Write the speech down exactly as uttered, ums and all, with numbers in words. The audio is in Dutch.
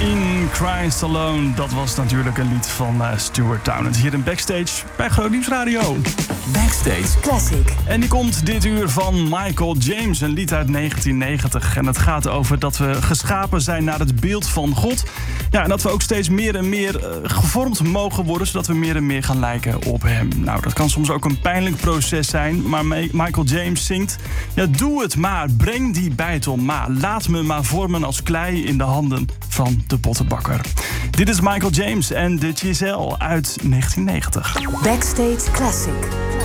In Christ Alone, dat was natuurlijk een lied van uh, Stuart Townend. Hier in Backstage bij Groot Nieuws Radio. Backstage Classic. En die komt dit uur van Michael James, een lied uit negentien negentig. En het gaat over dat we geschapen zijn naar het beeld van God. Ja, en dat we ook steeds meer en meer uh, gevormd mogen worden, zodat we meer en meer gaan lijken op hem. Nou, dat kan soms ook een pijnlijk proces zijn, maar Michael James zingt: ja, doe het maar, breng die beitel maar. Laat me maar vormen als klei in de handen van de pottenbakker. Dit is Michael James en de Giselle uit negentien negentig. Backstage Classic.